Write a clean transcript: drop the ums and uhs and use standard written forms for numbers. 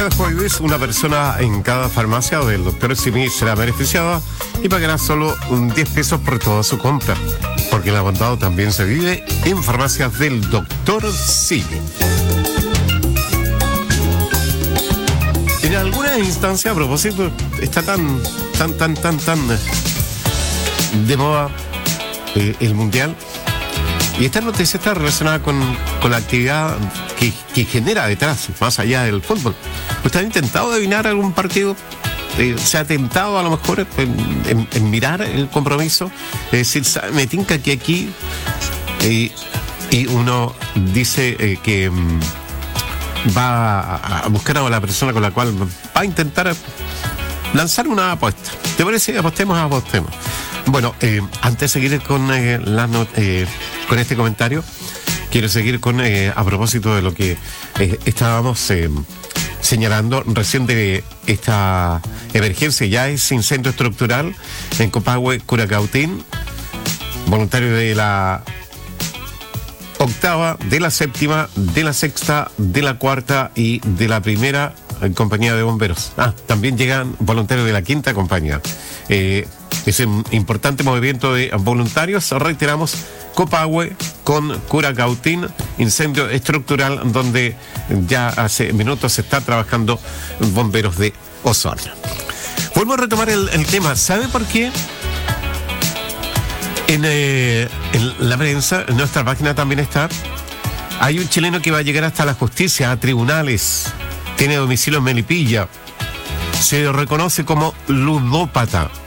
cada jueves una persona en cada farmacia del Dr. Simi será beneficiada y pagará solo 10 pesos por toda su compra, porque el aguantado también se vive en farmacias del Dr. Simi. En alguna instancia, a propósito, está tan de moda el Mundial. Y esta noticia está relacionada con la actividad que genera detrás, más allá del fútbol. ¿Usted ha intentado adivinar algún partido? ¿Se ha tentado a lo mejor en mirar el compromiso? Es decir, me tinca que aquí y uno dice que va a buscar a la persona con la cual va a intentar lanzar una apuesta. ¿Te parece? Apostemos. Bueno, antes de seguir con este comentario, quiero seguir con a propósito de lo que estábamos señalando recién de esta emergencia. Ya es incendio estructural en Copahue, Curacautín, voluntario de la octava, de la séptima, de la sexta, de la cuarta y de la primera compañía de bomberos. También llegan voluntarios de la quinta compañía. Es un importante movimiento de voluntarios. Reiteramos, Copahue con Curacautín, incendio estructural donde ya hace minutos se está trabajando bomberos de Osorno. Vuelvo a retomar el tema. ¿Sabe por qué? En la prensa, en nuestra página también está. Hay un chileno que va a llegar hasta la justicia, a tribunales. Tiene domicilio en Melipilla. Se reconoce como ludópata.